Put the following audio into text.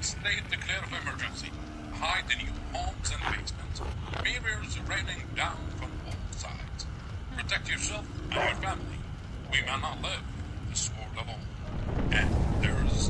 State declare of emergency. Hide in your homes and basements. Mirrors raining down from all sides. Protect yourself and your family. We may not live this world alone. And there's